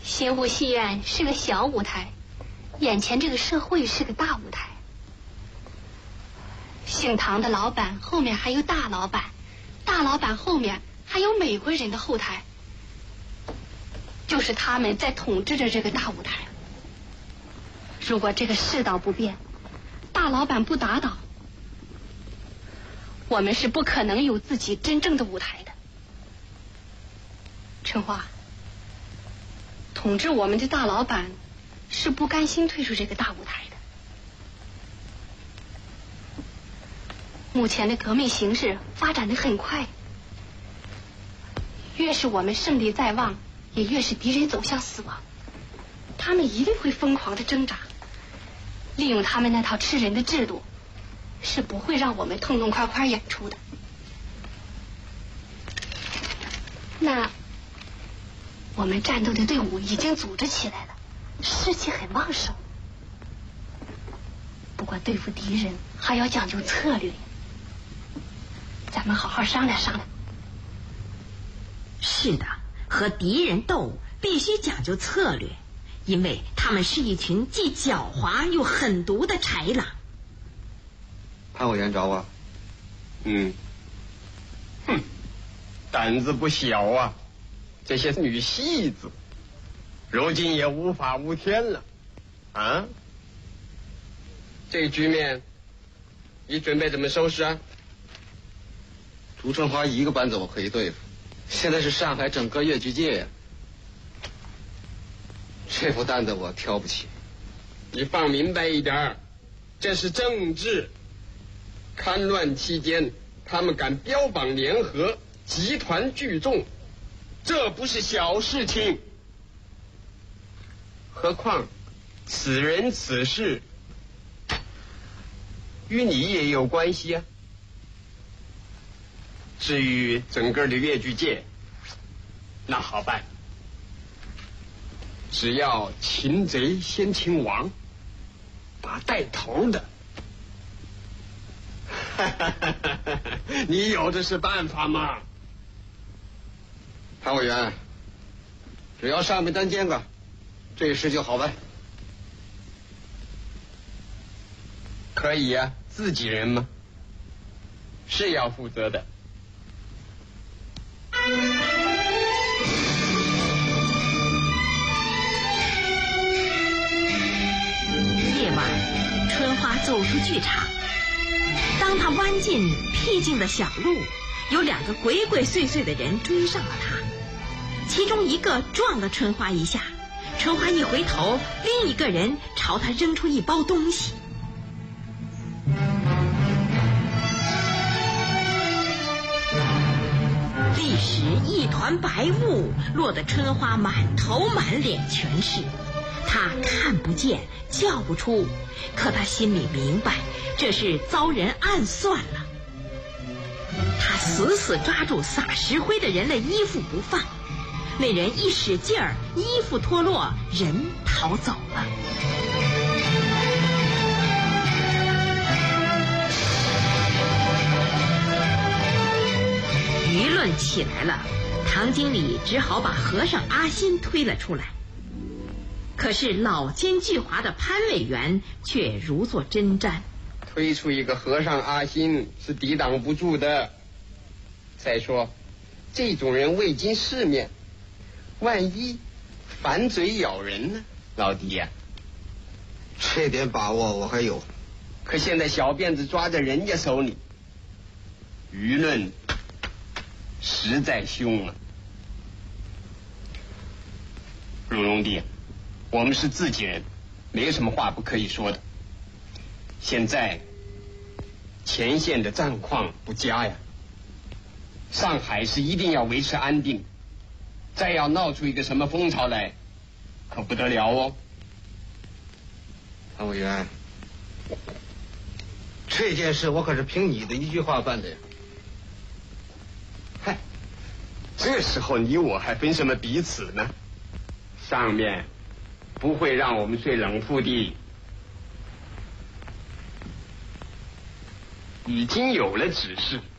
新湖戏院是个小舞台，眼前这个社会是个大舞台。姓唐的老板后面还有大老板，大老板后面还有美国人的后台，就是他们在统治着这个大舞台。如果这个世道不变，大老板不打倒，我们是不可能有自己真正的舞台的。春花，统治我们的大老板是不甘心退出这个大舞台的。目前的革命形势发展得很快，越是我们胜利在望，也越是敌人走向死亡。他们一定会疯狂地挣扎，利用他们那套吃人的制度，是不会让我们痛痛快快演出的。那我们战斗的队伍已经组织起来了，士气很旺盛。不过对付敌人还要讲究策略，咱们好好商量商量。 是的，和敌人斗必须讲究策略，因为他们是一群既狡猾又狠毒的豺狼。 潘委员找我。 胆子不小啊！这些女戏子，如今也无法无天了啊！这个局面，你准备怎么收拾啊？ 朱春华一个班子我可以对付，现在是上海整个越剧界呀，这副担子我挑不起。 你放明白一点，这是政治。戡乱期间，他们敢标榜联合，集团聚众，这不是小事情。何况此人此事与你也有关系啊。至于整个的越剧界，那好办，只要擒贼先擒王，把带头的你有的是办法吗？ 潘委员，只要上面担肩个，这事就好办。 可以呀，自己人嘛，是要负责的。 夜晚，春花走出剧场。当他弯进僻静的小路，有两个鬼鬼祟祟的人追上了他，其中一个撞了春花一下，春花一回头，另一个人朝他扔出一包东西。立时一团白雾，落得春花满头满脸全是。他看不见，叫不出，可他心里明白，这是遭人暗算了。他死死抓住撒石灰的人的衣服不放，那人一使劲儿，衣服脱落，人逃走了。舆论起来了，唐经理只好把和尚阿新推了出来。可是老奸巨猾的潘委员却如坐针毡， 推出一个和尚阿新是抵挡不住的。再说，这种人未经世面，万一反嘴咬人呢？老弟呀， 这点把握我还有。 可现在小辫子抓在人家手里，舆论实在凶啊。陆荣弟，我们是自己人，没有什么话不可以说的。现在前线的战况不佳呀，上海是一定要维持安定，再要闹出一个什么风潮来，可不得了哦。 潘委员，这件事我可是凭你的一句话办的呀。 嗨，这时候你我还分什么彼此呢？上面不会让我们睡冷腹的，已经有了指示。